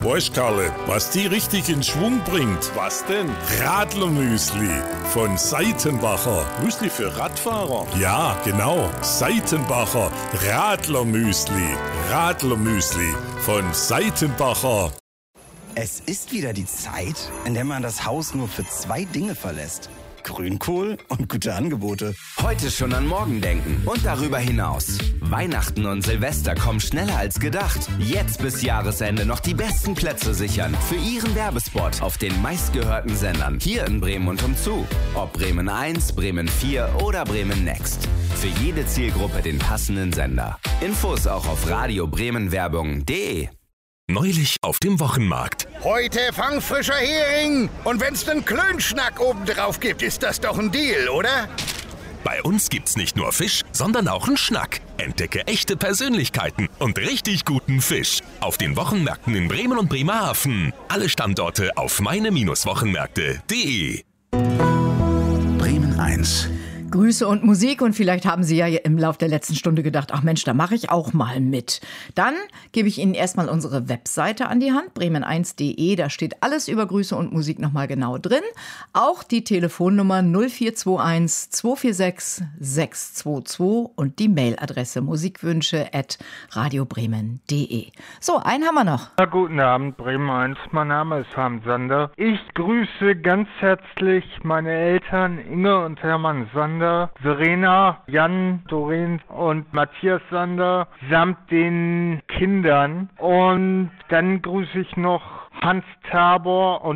Weißt, Karle, was die richtig in Schwung bringt? Was denn? Radlermüsli von Seitenbacher. Müsli für Radfahrer? Ja, genau. Seitenbacher Radlermüsli. Radlermüsli von Seitenbacher. Es ist wieder die Zeit, in der man das Haus nur für 2 Dinge verlässt. Grünkohl und gute Angebote. Heute schon an morgen denken und darüber hinaus. Weihnachten und Silvester kommen schneller als gedacht. Jetzt bis Jahresende noch die besten Plätze sichern für Ihren Werbespot auf den meistgehörten Sendern hier in Bremen und umzu. Ob Bremen 1, Bremen 4 oder Bremen Next. Für jede Zielgruppe den passenden Sender. Infos auch auf radiobremenwerbung.de. Neulich auf dem Wochenmarkt. Heute fangfrischer Hering. Und wenn's nen Klönschnack obendrauf gibt, ist das doch ein Deal, oder? Bei uns gibt's nicht nur Fisch, sondern auch einen Schnack. Entdecke echte Persönlichkeiten und richtig guten Fisch. Auf den Wochenmärkten in Bremen und Bremerhaven. Alle Standorte auf meine-wochenmärkte.de. Bremen 1. Grüße und Musik, und vielleicht haben Sie ja im Laufe der letzten Stunde gedacht, ach Mensch, da mache ich auch mal mit. Dann gebe ich Ihnen erstmal unsere Webseite an die Hand, bremen1.de, da steht alles über Grüße und Musik nochmal genau drin. Auch die Telefonnummer 0421 246 622 und die Mailadresse musikwünsche@radiobremen.de. So, einen haben wir noch. Ja, guten Abend, Bremen 1, mein Name ist Hans Sander. Ich grüße ganz herzlich meine Eltern Inge und Hermann Sander, Verena, Jan, Doreen und Matthias Sander samt den Kindern. Und dann grüße ich noch Hans Tabor und